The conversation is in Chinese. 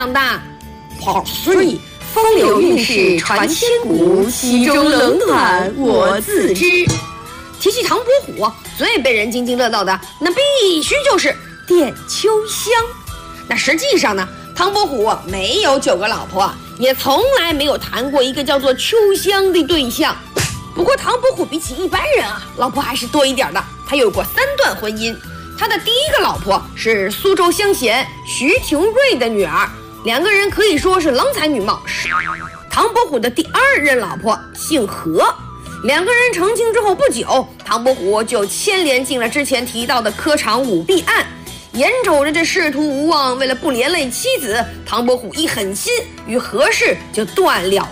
长大。Part 3，风流韵事传千古，其中冷暖我自知。提起唐伯虎，最被人津津乐道的，那必须就是点秋香。那实际上呢，唐伯虎没有9个老婆，也从来没有谈过一个叫做秋香的对象。不过唐伯虎比起一般人老婆还是多一点的。他有过3段婚姻，他的第1个老婆是苏州乡贤徐廷瑞的女儿，2个人可以说是郎才女貌。唐伯虎的第2任老婆姓何，2个人成亲之后不久，唐伯虎就牵连进了之前提到的科场舞弊案。眼瞅着这仕途无望，为了不连累妻子，唐伯虎一狠心，与何氏就断了